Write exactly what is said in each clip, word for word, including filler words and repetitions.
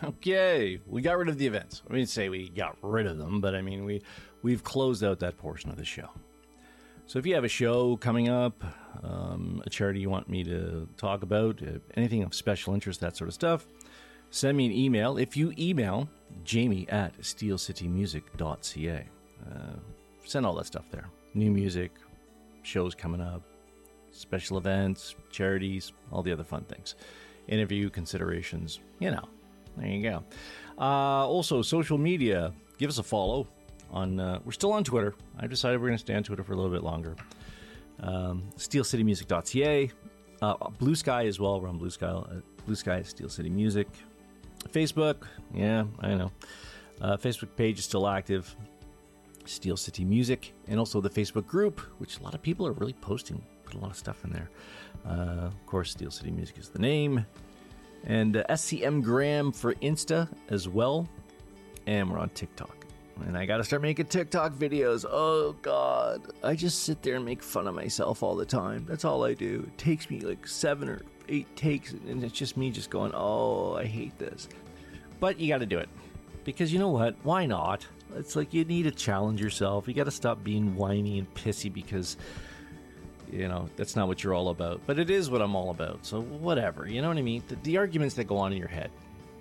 Okay, we got rid of the events. I mean, say we got rid of them, but I mean, we, we've closed out that portion of the show. So if you have a show coming up, um, a charity you want me to talk about, uh, anything of special interest, that sort of stuff, send me an email. If you email Jamie at steel city music dot c a, uh, send all that stuff there. New music, shows coming up, special events, charities, all the other fun things. Interview considerations, you know, there you go. Uh, also, social media, give us a follow. On uh, we're still on Twitter. I decided we're going to stay on Twitter for a little bit longer. Um, steel city music dot c a. Uh, Blue Sky as well. We're on Blue Sky. Uh, Blue Sky is Steel City Music. Facebook, yeah, I know. Uh, Facebook page is still active. Steel City Music. And also the Facebook group, which a lot of people are really posting. Put a lot of stuff in there. Uh, of course, Steel City Music is the name. And uh, S C M Graham for Insta as well. And we're on TikTok. And I gotta start making TikTok videos. Oh, God. I just sit there and make fun of myself all the time. That's all I do. It takes me like seven or eight takes, and it's just me just going, oh, I hate this. But you gotta do it. Because you know what? Why not? It's like you need to challenge yourself. You gotta stop being whiny and pissy because, you know, that's not what you're all about. But it is what I'm all about. So whatever. You know what I mean? The, the arguments that go on in your head.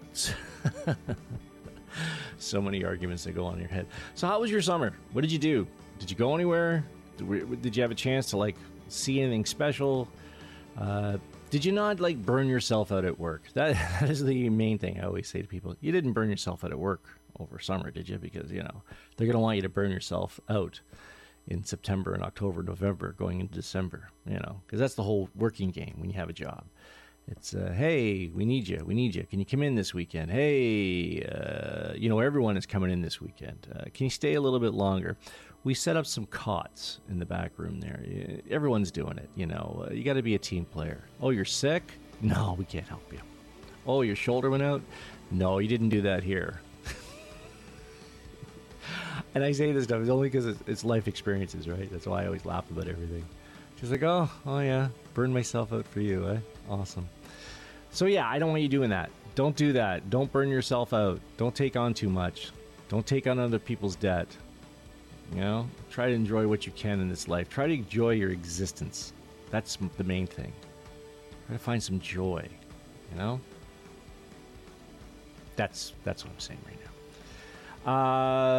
So many arguments that go on in your head. So how was your summer? What did you do? Did you go anywhere? Did, did you have a chance to, like, see anything special? Uh, did you not, like, burn yourself out at work? That, that is the main thing I always say to people. You didn't burn yourself out at work over summer, did you? Because, you know, they're going to want you to burn yourself out in September and October, November, going into December, you know, because that's the whole working game when you have a job. It's, uh, hey, we need you. We need you. Can you come in this weekend? Hey, uh, you know, everyone is coming in this weekend. Uh, can you stay a little bit longer? We set up some cots in the back room there. Everyone's doing it, you know. Uh, you got to be a team player. Oh, you're sick? No, we can't help you. Oh, your shoulder went out? No, you didn't do that here. And I say this stuff, it's only because it's, it's life experiences, right? That's why I always laugh about everything. She's like, oh, oh yeah, burned myself out for you, eh? Awesome. So yeah, I don't want you doing that. Don't do that. Don't burn yourself out. Don't take on too much. Don't take on other people's debt. You know, try to enjoy what you can in this life. Try to enjoy your existence. That's the main thing. Try to find some joy, you know? That's that's what I'm saying right now. Uh